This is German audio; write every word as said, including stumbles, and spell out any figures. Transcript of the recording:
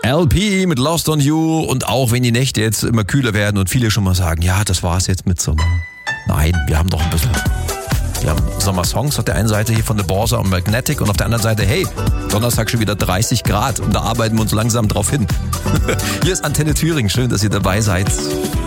L P mit Lost on You. Und auch wenn die Nächte jetzt immer kühler werden und viele schon mal sagen, ja, das war's jetzt mit Sommer. Nein, wir haben doch ein bisschen... Wir haben Sommersongs auf der einen Seite hier von The Borsa und Magnetic und auf der anderen Seite, hey, Donnerstag schon wieder dreißig Grad und da arbeiten wir uns langsam drauf hin. Hier ist Antenne Thüringen, schön, dass ihr dabei seid.